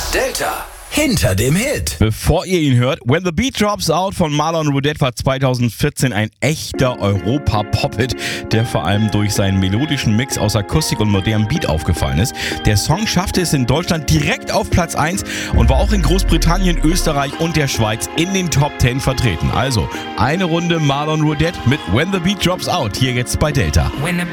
Delta. Hinter dem Hit. Bevor ihr ihn hört, When the Beat Drops Out von Marlon Roudette war 2014 ein echter Europa-Pop-Hit, der vor allem durch seinen melodischen Mix aus Akustik und modernem Beat aufgefallen ist. Der Song schaffte es in Deutschland direkt auf Platz 1 und war auch in Großbritannien, Österreich und der Schweiz in den Top 10 vertreten. Also eine Runde Marlon Roudette mit When the Beat Drops Out, hier jetzt bei Delta.